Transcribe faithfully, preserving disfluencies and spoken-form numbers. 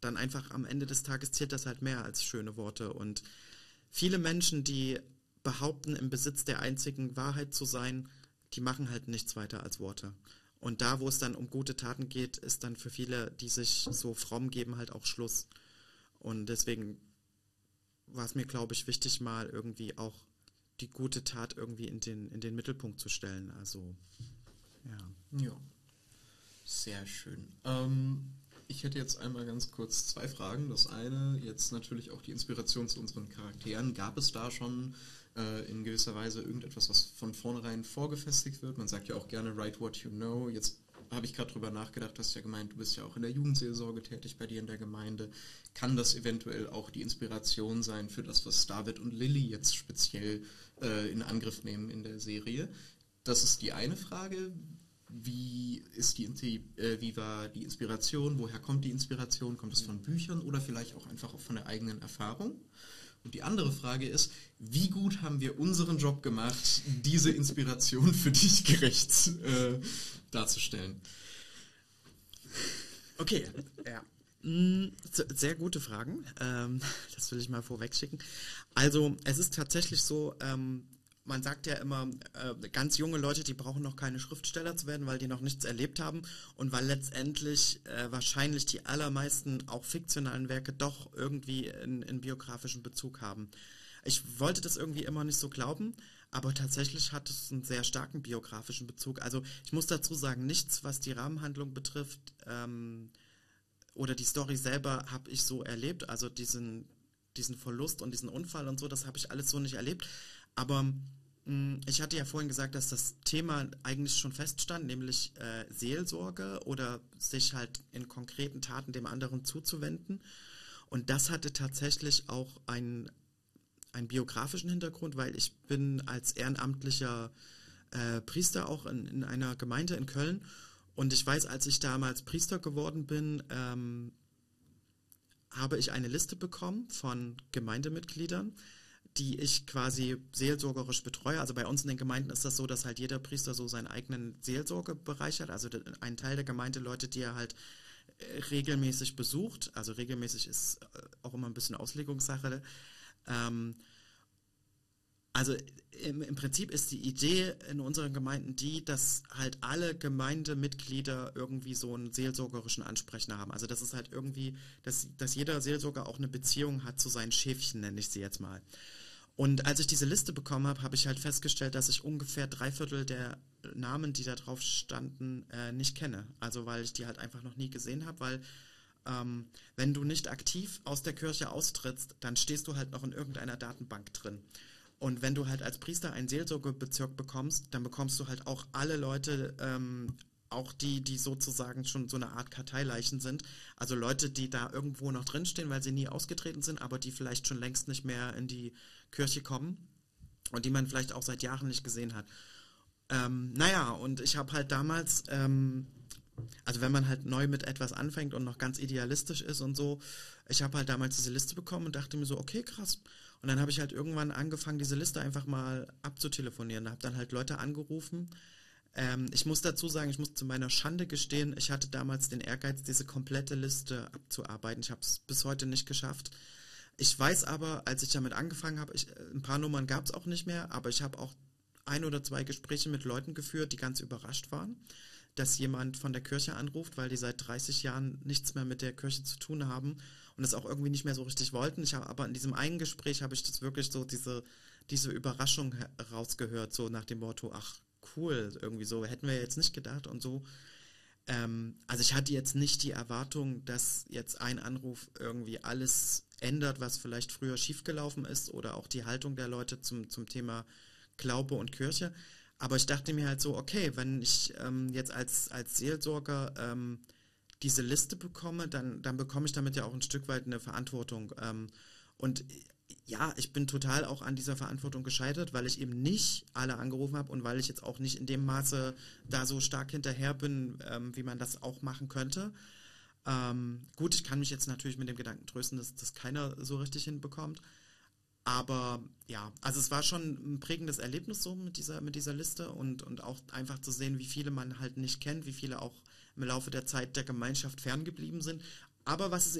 dann einfach am Ende des Tages zählt das halt mehr als schöne Worte. Und viele Menschen, die behaupten, im Besitz der einzigen Wahrheit zu sein, die machen halt nichts weiter als Worte. Und da, wo es dann um gute Taten geht, ist dann für viele, die sich so fromm geben, halt auch Schluss. Und deswegen war es mir, glaube ich, wichtig, mal irgendwie auch die gute Tat irgendwie in den, in den Mittelpunkt zu stellen. Also, ja. Ja, sehr schön. Ähm, ich hätte jetzt einmal ganz kurz zwei Fragen. Das eine, jetzt natürlich auch die Inspiration zu unseren Charakteren. Gab es da schon äh, in gewisser Weise irgendetwas, was von vornherein vorgefestigt wird? Man sagt ja auch gerne, write what you know. Jetzt habe ich gerade drüber nachgedacht, du hast ja gemeint, du bist ja auch in der Jugendseelsorge tätig bei dir in der Gemeinde. Kann das eventuell auch die Inspiration sein für das, was David und Lilly jetzt speziell äh, in Angriff nehmen in der Serie? Das ist die eine Frage. Wie ist die, äh, wie war die Inspiration? Woher kommt die Inspiration? Kommt es von Büchern oder vielleicht auch einfach von der eigenen Erfahrung? Und die andere Frage ist, wie gut haben wir unseren Job gemacht, diese Inspiration für dich gerecht äh, darzustellen? Okay, ja. Sehr gute Fragen. Ähm, das will ich mal vorwegschicken. Also es ist tatsächlich so, ähm, man sagt ja immer, äh, ganz junge Leute, die brauchen noch keine Schriftsteller zu werden, weil die noch nichts erlebt haben und weil letztendlich äh, wahrscheinlich die allermeisten auch fiktionalen Werke doch irgendwie einen biografischen Bezug haben. Ich wollte das irgendwie immer nicht so glauben, aber tatsächlich hat es einen sehr starken biografischen Bezug. Also ich muss dazu sagen, nichts, was die Rahmenhandlung betrifft ähm, oder die Story selber habe ich so erlebt. Also diesen, diesen Verlust und diesen Unfall und so, das habe ich alles so nicht erlebt. Aber mh, ich hatte ja vorhin gesagt, dass das Thema eigentlich schon feststand, nämlich äh, Seelsorge oder sich halt in konkreten Taten dem anderen zuzuwenden. Und das hatte tatsächlich auch einen, einen biografischen Hintergrund, weil ich bin als ehrenamtlicher äh, Priester auch in, in einer Gemeinde in Köln. Und ich weiß, als ich damals Priester geworden bin, ähm, habe ich eine Liste bekommen von Gemeindemitgliedern, die ich quasi seelsorgerisch betreue. Also bei uns in den Gemeinden ist das so, dass halt jeder Priester so seinen eigenen Seelsorgebereich hat. Also ein Teil der Gemeinde Leute, die er halt regelmäßig besucht. Also regelmäßig ist auch immer ein bisschen Auslegungssache. Ähm, also im, im Prinzip ist die Idee in unseren Gemeinden die, dass halt alle Gemeindemitglieder irgendwie so einen seelsorgerischen Ansprechner haben. Also das ist halt irgendwie, dass, dass jeder Seelsorger auch eine Beziehung hat zu seinen Schäfchen, nenne ich sie jetzt mal. Und als ich diese Liste bekommen habe, habe ich halt festgestellt, dass ich ungefähr drei Viertel der Namen, die da drauf standen, äh, nicht kenne. Also weil ich die halt einfach noch nie gesehen habe, weil ähm, wenn du nicht aktiv aus der Kirche austrittst, dann stehst du halt noch in irgendeiner Datenbank drin. Und wenn du halt als Priester einen Seelsorgebezirk bekommst, dann bekommst du halt auch alle Leute, ähm, auch die, die sozusagen schon so eine Art Karteileichen sind. Also Leute, die da irgendwo noch drinstehen, weil sie nie ausgetreten sind, aber die vielleicht schon längst nicht mehr in die Kirche kommen und die man vielleicht auch seit Jahren nicht gesehen hat. Ähm, naja, und ich habe halt damals, ähm, also wenn man halt neu mit etwas anfängt und noch ganz idealistisch ist und so, ich habe halt damals diese Liste bekommen und dachte mir so, okay, krass. Und dann habe ich halt irgendwann angefangen, diese Liste einfach mal abzutelefonieren. Da habe dann halt Leute angerufen. Ähm, ich muss dazu sagen, ich muss zu meiner Schande gestehen, ich hatte damals den Ehrgeiz, diese komplette Liste abzuarbeiten. Ich habe es bis heute nicht geschafft. Ich weiß aber, als ich damit angefangen habe, ich, ein paar Nummern gab es auch nicht mehr, aber ich habe auch ein oder zwei Gespräche mit Leuten geführt, die ganz überrascht waren, dass jemand von der Kirche anruft, weil die seit dreißig Jahren nichts mehr mit der Kirche zu tun haben und das auch irgendwie nicht mehr so richtig wollten. Ich habe aber in diesem einen Gespräch habe ich das wirklich so diese diese Überraschung rausgehört, so nach dem Motto, ach cool, irgendwie so, hätten wir jetzt nicht gedacht und so. Ähm, also ich hatte jetzt nicht die Erwartung, dass jetzt ein Anruf irgendwie alles ändert, was vielleicht früher schiefgelaufen ist oder auch die Haltung der Leute zum zum Thema Glaube und Kirche. Aber ich dachte mir halt so, okay, wenn ich ähm, jetzt als, als Seelsorger ähm, diese Liste bekomme, dann, dann bekomme ich damit ja auch ein Stück weit eine Verantwortung. Ähm, und ja, ich bin total auch an dieser Verantwortung gescheitert, weil ich eben nicht alle angerufen habe und weil ich jetzt auch nicht in dem Maße da so stark hinterher bin, ähm, wie man das auch machen könnte. Ähm, gut, ich kann mich jetzt natürlich mit dem Gedanken trösten, dass das keiner so richtig hinbekommt. Aber ja, also es war schon ein prägendes Erlebnis so mit dieser, mit dieser Liste und, und auch einfach zu sehen, wie viele man halt nicht kennt, wie viele auch im Laufe der Zeit der Gemeinschaft ferngeblieben sind. Aber was es